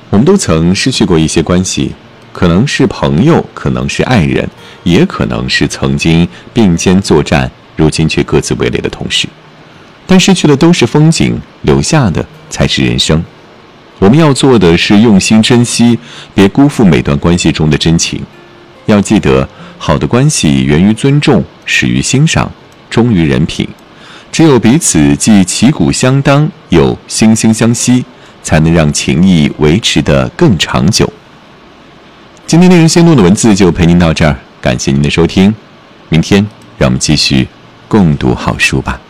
我们都曾失去过一些关系，可能是朋友，可能是爱人，也可能是曾经并肩作战，如今却各自为类的同事。但失去的都是风景，留下的才是人生。我们要做的是用心珍惜，别辜负每段关系中的真情。要记得，好的关系源于尊重，始于欣赏，忠于人品。只有彼此既旗鼓相当，又惺惺相惜，才能让情谊维持得更长久。今天令人心动的文字就陪您到这儿，感谢您的收听。明天让我们继续共读好书吧。